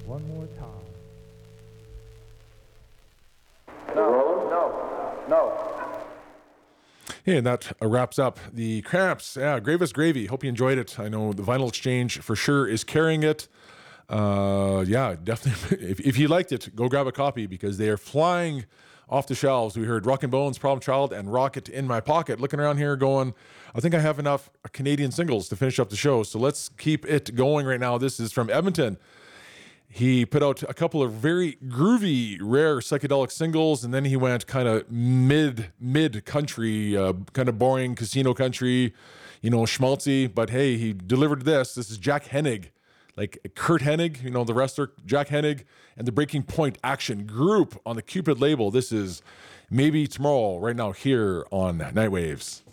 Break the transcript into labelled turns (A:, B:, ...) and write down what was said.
A: one more time.
B: No.
C: Hey, and that wraps up the Cramps. Yeah, Gravest Gravy. Hope you enjoyed it. I know the Vinyl Exchange for sure is carrying it. Yeah, definitely. If you liked it, go grab a copy because they are flying off the shelves. We heard Rockin' Bones, Problem Child, and Rocket in My Pocket. Looking around here going, I think I have enough Canadian singles to finish up the show. So let's keep it going right now. This is from Edmonton. He put out a couple of very groovy, rare psychedelic singles, and then he went kind of mid country, kind of boring casino country, schmaltzy. But hey, he delivered this. This is Jack Hennig, like Kurt Hennig, the wrestler Jack Hennig, and the Breaking Point Action Group on the Cupid label. This is Maybe Tomorrow right now here on Nightwaves.